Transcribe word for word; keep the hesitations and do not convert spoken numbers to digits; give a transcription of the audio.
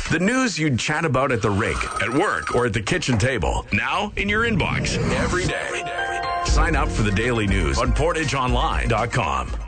The news you'd chat about at the rink, at work, or at the kitchen table. Now in your inbox every day. Sign up for the daily news on portage online dot com.